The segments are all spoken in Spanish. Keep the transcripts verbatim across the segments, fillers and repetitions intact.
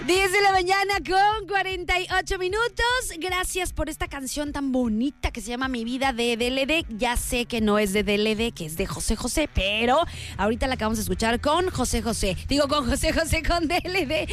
diez de la mañana con cuarenta y ocho minutos. Gracias por esta canción tan bonita que se llama Mi Vida de D L D. Ya sé que no es de D L D, que es de José José, pero ahorita la acabamos de escuchar con José José. Digo con José José con D L D.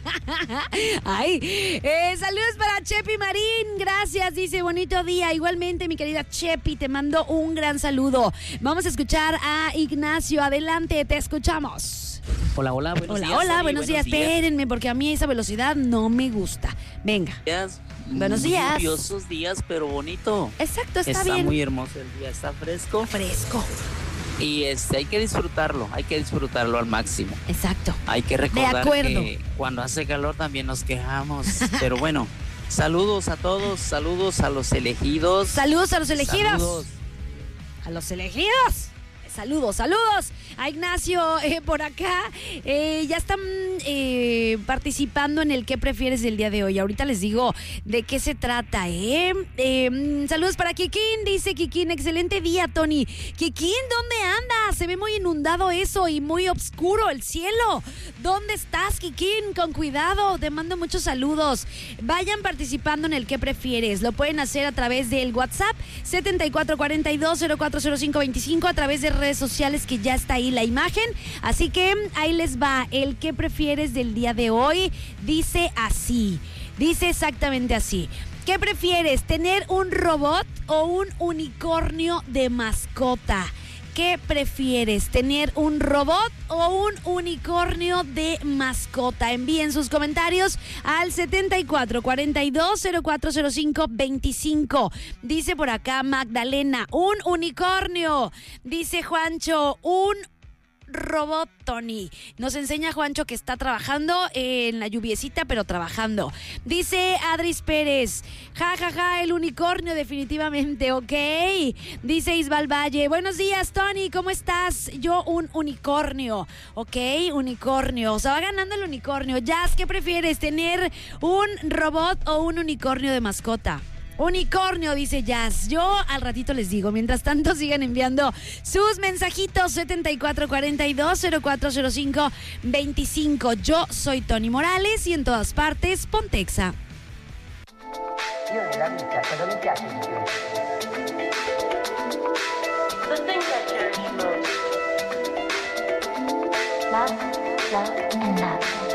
Ay, eh, saludos para Chepi Marín. Gracias, dice bonito día. Igualmente, mi querida Chepi, te mando un gran saludo. Vamos a escuchar a Ignacio. Adelante, te escuchamos. Hola, hola, buenos hola, días. Hola, hola, buenos, buenos días. días. Espérenme, porque a mí esa velocidad no me gusta. Venga. Días, buenos días. Lluviosos días, pero bonito. Exacto, está, está bien. Está muy hermoso el día, está fresco. Fresco. Y este, hay que disfrutarlo, hay que disfrutarlo al máximo. Exacto. Hay que recordar de acuerdo. que cuando hace calor también nos quejamos. Pero bueno, saludos a todos, saludos a los elegidos. Saludos a los elegidos. Saludos. A los elegidos. Saludos, saludos a Ignacio eh, por acá. Eh, ya están eh, participando en el ¿Qué prefieres del día de hoy? Ahorita les digo de qué se trata, ¿eh? eh saludos para Kikín, dice Kikín. Excelente día, Tony. Kikín, ¿dónde andas? Se ve muy inundado eso y muy oscuro el cielo. ¿Dónde estás, Kikín? Con cuidado, te mando muchos saludos. Vayan participando en el ¿Qué prefieres? Lo pueden hacer a través del WhatsApp setenta y cuatro cuarenta y dos cero cuatro cero cinco veinticinco, a través de redes sociales que ya está ahí la imagen, así que ahí les va el ¿Qué prefieres del día de hoy? Dice así, dice exactamente así. ¿Qué prefieres, tener un robot o un unicornio de mascota? ¿Qué prefieres, tener un robot o un unicornio de mascota? Envíen sus comentarios al setenta y cuatro cuarenta y dos cero cuatro cero cinco veinticinco. Dice por acá Magdalena, un unicornio. Dice Juancho, un robot, Tony. Nos enseña Juancho que está trabajando en la lluviecita, pero trabajando. Dice Adris Pérez, ja, ja, ja, el unicornio definitivamente, ok. Dice Isbal Valle, buenos días, Tony, ¿cómo estás? Yo un unicornio, ok, unicornio. O sea, va ganando el unicornio. Jazz, ¿qué prefieres, tener un robot o un unicornio de mascota? Unicornio, dice Jazz. Yo al ratito les digo. Mientras tanto, sigan enviando sus mensajitos setenta y cuatro cuarenta y dos cero cuatro cero cinco veinticinco. Yo soy Tony Morales y en todas partes, Pontexa. Io nella vita, cosa mi piace di più? The things I cherish most. Love, love and love.